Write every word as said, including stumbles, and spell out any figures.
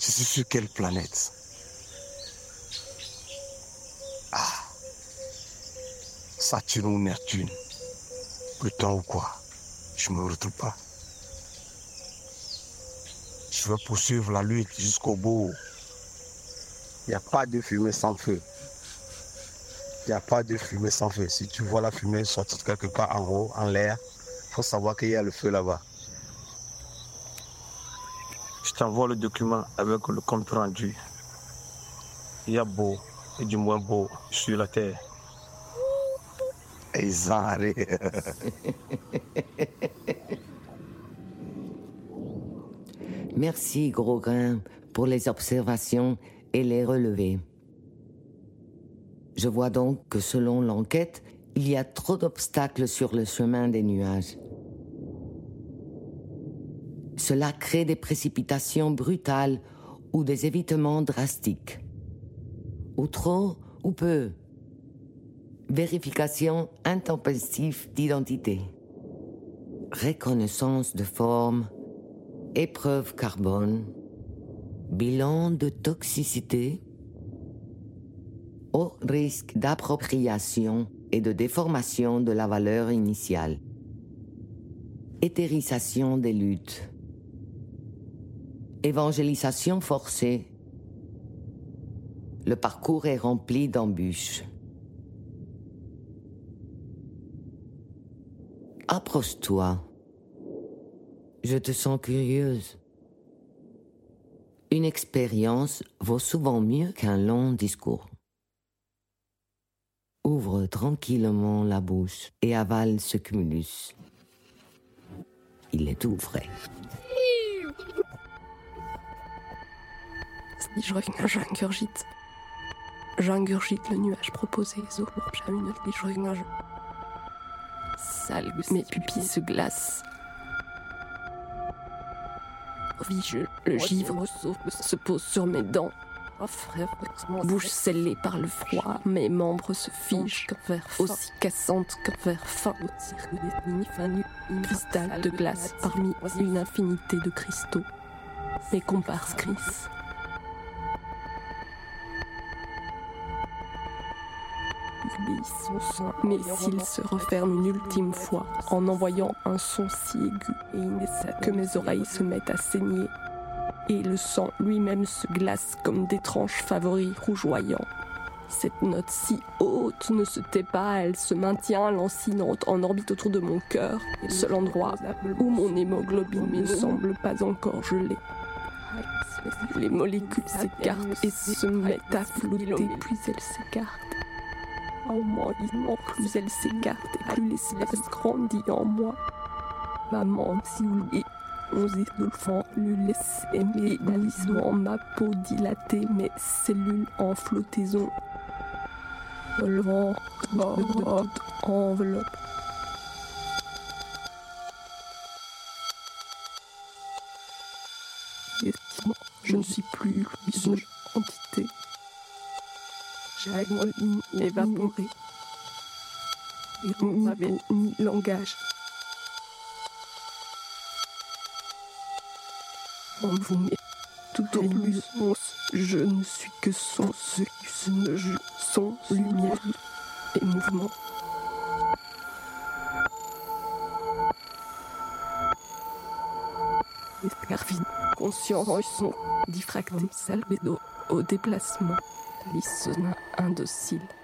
Je suis sur quelle planète? Ah, Saturne ou Neptune? Pluton ou quoi? Je me retrouve pas. Je vais poursuivre la lutte jusqu'au bout. Il n'y a pas de fumée sans feu. Il n'y a pas de fumée sans feu. Si tu vois la fumée sortir quelque part en haut, en l'air, il faut savoir qu'il y a le feu là-bas. Je t'envoie le document avec le compte rendu. Il y a beau et du moins beau sur la terre. Et ils en rient. Merci, Gros-Grain, pour les observations et les relevés. Je vois donc que selon l'enquête, il y a trop d'obstacles sur le chemin des nuages. Cela crée des précipitations brutales ou des évitements drastiques. Ou trop, ou peu. Vérification intempestive d'identité. Reconnaissance de forme. Épreuve carbone. Bilan de toxicité. Au risque d'appropriation et de déformation de la valeur initiale. Éthérisation des luttes. Évangélisation forcée. Le parcours est rempli d'embûches. Approche-toi. Je te sens curieuse. Une expérience vaut souvent mieux qu'un long discours. Ouvre tranquillement la bouche et avale ce cumulus. Il est tout frais. Si je reviens, j'ingurgite. J'ingurgite le nuage proposé. Je reviens, je... Sale, mes pupilles se glacent. Je, le givre se pose sur mes dents. Bouche scellée par le froid, mes membres se figent, aussi cassantes qu'un verre fin. Cristal de glace parmi une infinité de cristaux. Mes comparses crissent. Mes cils se referment une ultime fois en envoyant un son si aigu que mes oreilles se mettent à saigner et le sang lui-même se glace comme d'étranges favoris rougeoyants. Cette note si haute ne se tait pas, elle se maintient lancinante en orbite autour de mon cœur, seul endroit où mon hémoglobine ne semble pas encore gelée. Les molécules s'écartent et se mettent à flotter, puis elles s'écartent. En moi, plus elle s'écarte et plus l'espace grandit en moi. Maman, si vous et onze étouffants, lui laisse aimer dans ma peau dilatée, mes cellules en flottaison. Le vent enveloppe. Je ne suis plus une entité. J'ai évaporé. Ni peau, ni langage. On vous met tout au plus. Je ne suis que son, ce, ce, je, son, lumière et mouvement. Carvin, conscience, son diffracté, salvedo, au déplacement, lissonne, indocile.